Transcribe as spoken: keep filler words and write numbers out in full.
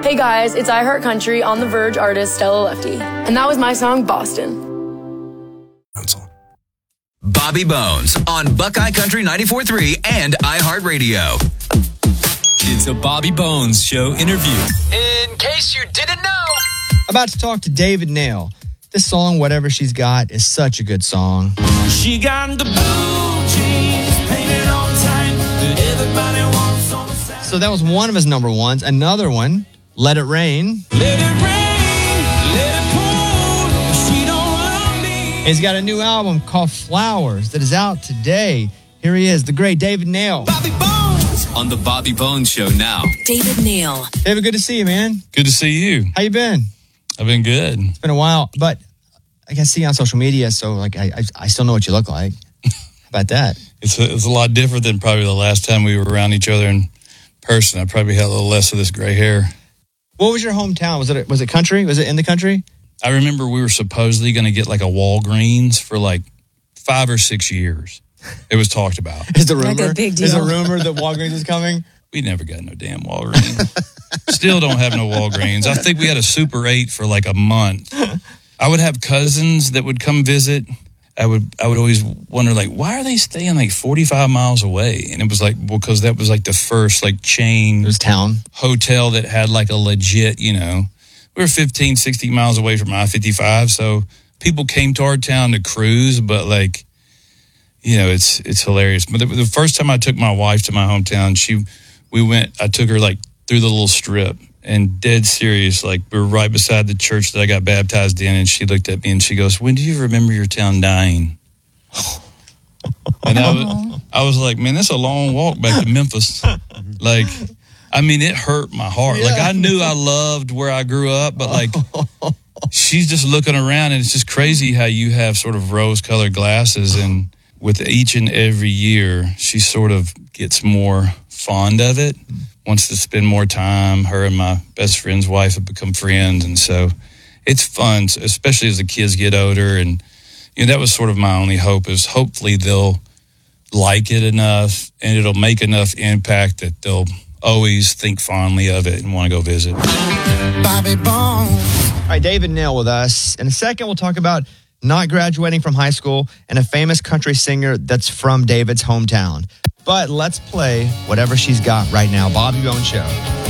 Hey guys, it's I Heart Country on The Verge artist Stella Lefty. And that was my song, Boston. Bobby Bones on Buckeye Country ninety-four point three and iHeartRadio. It's a Bobby Bones Show interview. In case you didn't know. About to talk to David Nail. This song, Whatever She's Got, is such a good song. She got the blue jeans painted on tight that everybody wants on the side. So that was one of his number ones. Another one, Let It Rain. Let it rain, let it pour. She don't run me. He's got a new album called Flowers that is out today. Here he is, the great David Nail. Bobby Bones. On the Bobby Bones Show now. David Nail. David, good to see you, man. Good to see you. How you been? I've been good. It's been a while, but I can see you on social media, so like I, I, I still know what you look like. How about that? It's a, it's a lot different than probably the last time we were around each other in person. I probably had a little less of this gray hair. What was your hometown? Was it was it country? Was it in the country? I remember we were supposedly going to get like a Walgreens for like five or six years. It was talked about. Is the rumor? Like a big deal. Is a rumor that Walgreens is coming? We never got no damn Walgreens. Still don't have no Walgreens. I think we had a Super eight for like a month. I would have cousins that would come visit. I would I would always wonder, like, why are they staying like forty-five miles away? And it was like, well, because that was like the first like chain It was town. hotel that had like a legit, you know, we were fifteen, sixteen miles away from I fifty-five. So people came to our town to cruise, but like, you know, it's it's hilarious. But the, the first time I took my wife to my hometown, she, we went, I took her like through the little strip and dead serious. Like we were right beside the church that I got baptized in. And she looked at me and she goes, when do you remember your town dying? And I was, I was like, man, that's a long walk back to Memphis. Like, I mean, it hurt my heart. Like I knew I loved where I grew up, but like she's just looking around and it's just crazy how you have sort of rose colored glasses. And with each and every year, she sort of gets more fond of it, wants to spend more time. Her and my best friend's wife have become friends. And so it's fun, especially as the kids get older. And, you know, that was sort of my only hope is hopefully they'll like it enough and it'll make enough impact that they'll always think fondly of it and want to go visit. Bobby Bones. All right, David Nail with us. In a second, we'll talk about not graduating from high school and a famous country singer that's from David's hometown. But let's play Whatever She's Got right now. Bobby Bones Show.